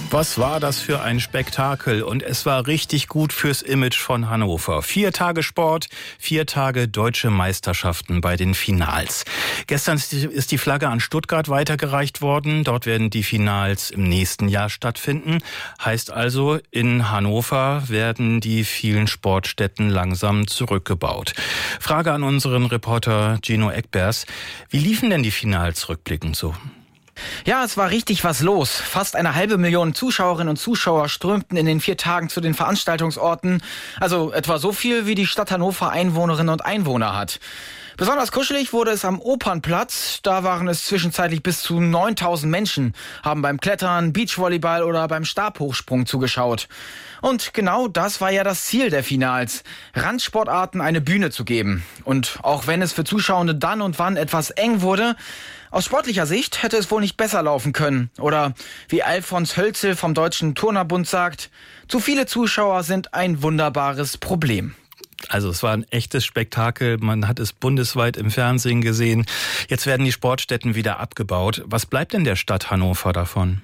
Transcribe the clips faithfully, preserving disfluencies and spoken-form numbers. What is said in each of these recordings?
Was war das für ein Spektakel? Und es war richtig gut fürs Image von Hannover. Vier Tage Sport, vier Tage deutsche Meisterschaften bei den Finals. Gestern ist die Flagge an Stuttgart weitergereicht worden. Dort werden die Finals im nächsten Jahr stattfinden. Heißt also, in Hannover werden die vielen Sportstätten langsam zurückgebaut. Frage an unseren Reporter Gino Eckbers. Wie liefen denn die Finals rückblickend so? Ja, es war richtig was los. Fast eine halbe Million Zuschauerinnen und Zuschauer strömten in den vier Tagen zu den Veranstaltungsorten. Also etwa so viel, wie die Stadt Hannover Einwohnerinnen und Einwohner hat. Besonders kuschelig wurde es am Opernplatz. Da waren es zwischenzeitlich bis zu neuntausend Menschen, haben beim Klettern, Beachvolleyball oder beim Stabhochsprung zugeschaut. Und genau das war ja das Ziel der Finals, Randsportarten eine Bühne zu geben. Und auch wenn es für Zuschauende dann und wann etwas eng wurde, aus sportlicher Sicht hätte es wohl nicht besser laufen können. Oder wie Alfons Hölzel vom Deutschen Turnerbund sagt, zu viele Zuschauer sind ein wunderbares Problem. Also es war ein echtes Spektakel, man hat es bundesweit im Fernsehen gesehen. Jetzt werden die Sportstätten wieder abgebaut. Was bleibt denn der Stadt Hannover davon?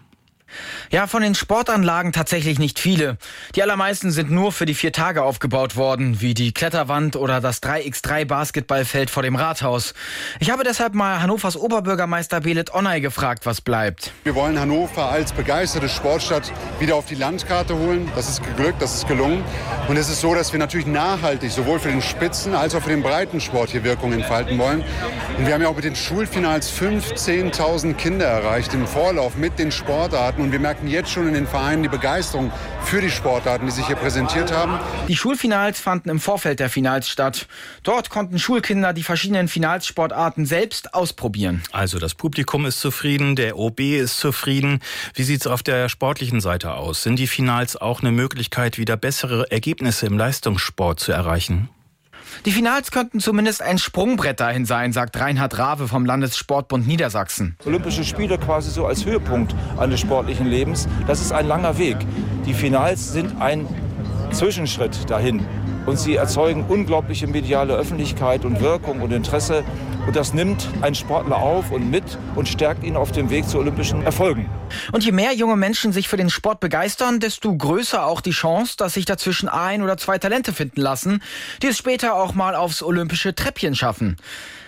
Ja, von den Sportanlagen tatsächlich nicht viele. Die allermeisten sind nur für die vier Tage aufgebaut worden, wie die Kletterwand oder das drei gegen drei Basketballfeld vor dem Rathaus. Ich habe deshalb mal Hannovers Oberbürgermeister Belit Onay gefragt, was bleibt. Wir wollen Hannover als begeisterte Sportstadt wieder auf die Landkarte holen. Das ist geglückt, das ist gelungen. Und es ist so, dass wir natürlich nachhaltig sowohl für den Spitzen- als auch für den Breitensport hier Wirkung entfalten wollen. Und wir haben ja auch mit den Schulfinals fünfzehntausend Kinder erreicht im Vorlauf mit den Sportarten. Und wir merken jetzt schon in den Vereinen die Begeisterung für die Sportarten, die sich hier präsentiert haben. Die Schulfinals fanden im Vorfeld der Finals statt. Dort konnten Schulkinder die verschiedenen Finalsportarten selbst ausprobieren. Also das Publikum ist zufrieden, der O B ist zufrieden. Wie sieht es auf der sportlichen Seite aus? Sind die Finals auch eine Möglichkeit, wieder bessere Ergebnisse im Leistungssport zu erreichen? Die Finals könnten zumindest ein Sprungbrett dahin sein, sagt Reinhard Rave vom Landessportbund Niedersachsen. Olympische Spiele quasi so als Höhepunkt eines sportlichen Lebens, das ist ein langer Weg. Die Finals sind ein Zwischenschritt dahin. Und sie erzeugen unglaubliche mediale Öffentlichkeit und Wirkung und Interesse. Und das nimmt einen Sportler auf und mit und stärkt ihn auf dem Weg zu olympischen Erfolgen. Und je mehr junge Menschen sich für den Sport begeistern, desto größer auch die Chance, dass sich dazwischen ein oder zwei Talente finden lassen, die es später auch mal aufs olympische Treppchen schaffen.